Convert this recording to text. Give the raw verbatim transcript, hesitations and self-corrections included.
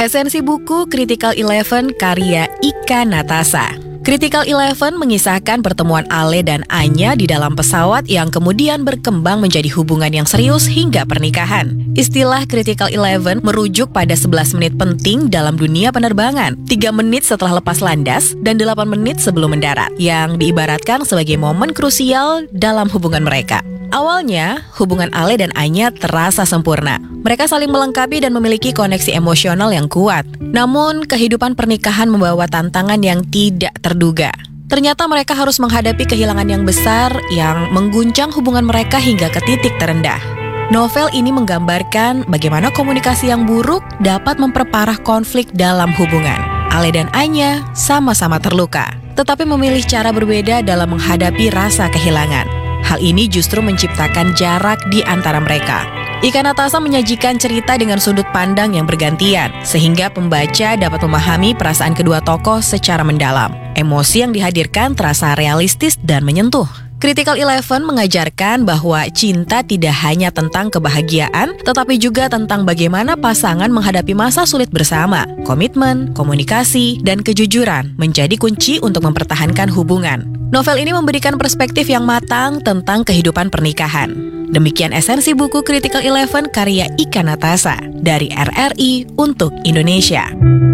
Esensi buku Critical Eleven karya Ika Natasha. Critical Eleven mengisahkan pertemuan Ale dan Anya di dalam pesawat yang kemudian berkembang menjadi hubungan yang serius hingga pernikahan. Istilah Critical Eleven merujuk pada sebelas menit penting dalam dunia penerbangan, tiga menit setelah lepas landas dan delapan menit sebelum mendarat, yang diibaratkan sebagai momen krusial dalam hubungan mereka. Awalnya, hubungan Ale dan Anya terasa sempurna. Mereka saling melengkapi dan memiliki koneksi emosional yang kuat. Namun, kehidupan pernikahan membawa tantangan yang tidak terduga. Ternyata mereka harus menghadapi kehilangan yang besar yang mengguncang hubungan mereka hingga ke titik terendah. Novel ini menggambarkan bagaimana komunikasi yang buruk dapat memperparah konflik dalam hubungan. Ale dan Anya sama-sama terluka, tetapi memilih cara berbeda dalam menghadapi rasa kehilangan. Hal ini justru menciptakan jarak di antara mereka. Ika Natasha menyajikan cerita dengan sudut pandang yang bergantian, sehingga pembaca dapat memahami perasaan kedua tokoh secara mendalam. Emosi yang dihadirkan terasa realistis dan menyentuh. Critical Eleven mengajarkan bahwa cinta tidak hanya tentang kebahagiaan, tetapi juga tentang bagaimana pasangan menghadapi masa sulit bersama. Komitmen, komunikasi, dan kejujuran menjadi kunci untuk mempertahankan hubungan. Novel ini memberikan perspektif yang matang tentang kehidupan pernikahan. Demikian esensi buku Critical Eleven karya Ika Natasha dari R R I untuk Indonesia.